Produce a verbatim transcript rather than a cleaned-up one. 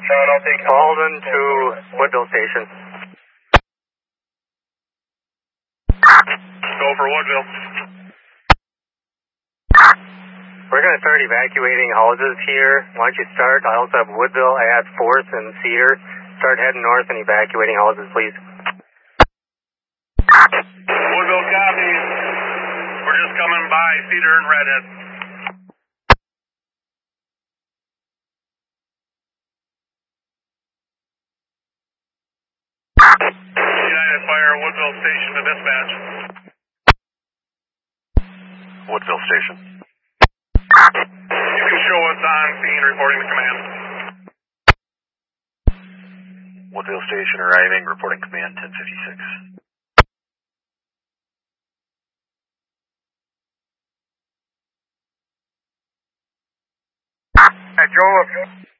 Alden to Woodville Station. Go for Woodville. We're going to start evacuating houses here. Why don't you start? I also have Woodville, add Fourth, and Cedar. Start heading north and evacuating houses, please. Woodville copies. We're just coming by Cedar and Redhead. United Fire, Woodville Station to dispatch. Woodville Station. You can show us on scene reporting to command. Woodville Station arriving, reporting command ten fifty-six. Hey, Joe.